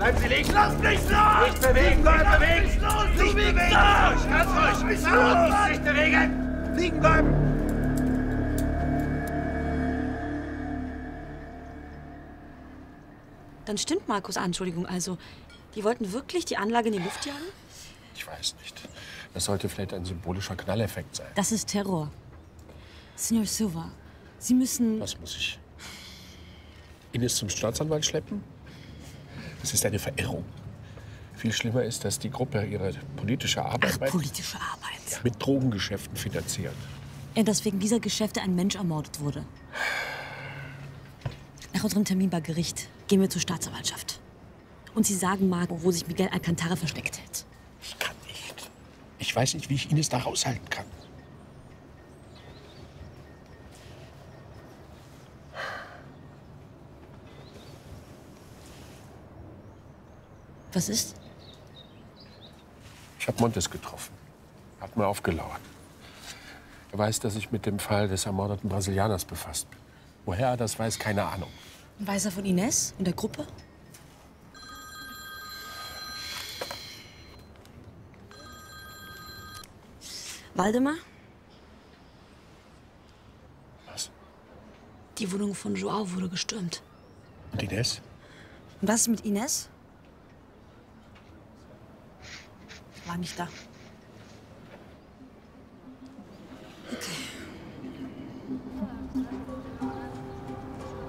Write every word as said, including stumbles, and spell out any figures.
Bleiben Sie liegen! Lass mich los! Nicht bewegen! Nicht bewegen! Nicht los! Nicht bewegen! Los! Ganz ruhig! Mich Nicht los! Nicht bewegen! Liegen bleiben! Dann stimmt Markus' Anschuldigung also. Die wollten wirklich die Anlage in die Luft jagen? Ich weiß nicht. Das sollte vielleicht ein symbolischer Knalleffekt sein. Das ist Terror. Senor Silva, Sie müssen... Was muss ich? Ines zum Staatsanwalt schleppen? Das ist eine Verirrung. Viel schlimmer ist, dass die Gruppe ihre politische Arbeit Ach, politische Arbeit. mit Drogengeschäften finanziert. Ja, dass wegen dieser Geschäfte ein Mensch ermordet wurde. Nach unserem Termin bei Gericht gehen wir zur Staatsanwaltschaft. Und Sie sagen Marco, wo sich Miguel Alcantara versteckt hält. Ich kann nicht. Ich weiß nicht, wie ich Ines da raushalten kann. Was ist? Ich habe Montes getroffen. Hat mir aufgelauert. Er weiß, dass ich mit dem Fall des ermordeten Brasilianers befasst bin. Woher er das weiß, keine Ahnung. Weiß er von Ines und der Gruppe? Waldemar? Was? Die Wohnung von Joao wurde gestürmt. Und Ines? Und was ist mit Ines? War nicht da.